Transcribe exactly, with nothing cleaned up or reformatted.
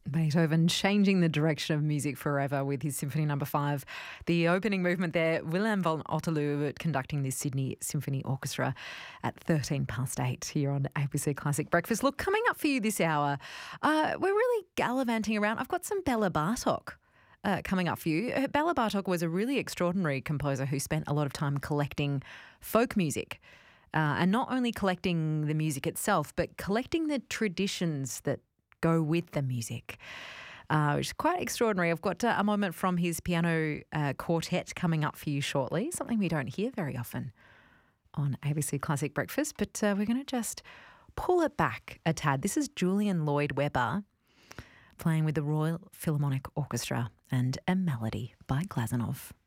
Beethoven changing the direction of music forever with his Symphony Number Five. The opening movement there, Willem van Otterloo conducting the Sydney Symphony Orchestra at thirteen past eight here on A B C Classic Breakfast. Look, coming up for you this hour, uh, we're really gallivanting around. I've got some Bella Bartok uh, coming up for you. Uh, Bella Bartok was a really extraordinary composer who spent a lot of time collecting folk music. Uh, and not only collecting the music itself, but collecting the traditions that go with the music, uh, which is quite extraordinary. I've got uh, a moment from his piano uh, quartet coming up for you shortly, something we don't hear very often on A B C Classic Breakfast, but uh, we're going to just pull it back a tad. This is Julian Lloyd-Webber playing with the Royal Philharmonic Orchestra and A Melody by Glazunov.